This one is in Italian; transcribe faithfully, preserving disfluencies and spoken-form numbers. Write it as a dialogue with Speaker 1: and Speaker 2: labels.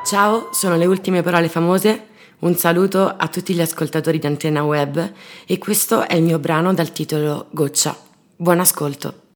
Speaker 1: Ciao, sono le ultime parole famose, un saluto a tutti gli ascoltatori di Antenna Web e questo è il mio brano dal titolo Goccia. Buon ascolto.